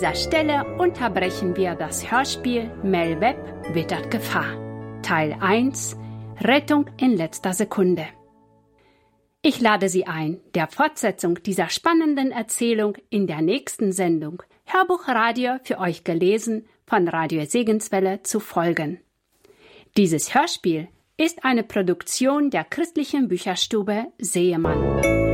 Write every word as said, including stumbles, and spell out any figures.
dieser Stelle unterbrechen wir das Hörspiel Mel Webb wittert Gefahr. Teil eins Rettung in letzter Sekunde. Ich lade Sie ein, der Fortsetzung dieser spannenden Erzählung in der nächsten Sendung Hörbuchradio für euch gelesen von Radio Segenswelle zu folgen. Dieses Hörspiel ist eine Produktion der christlichen Bücherstube Seemann.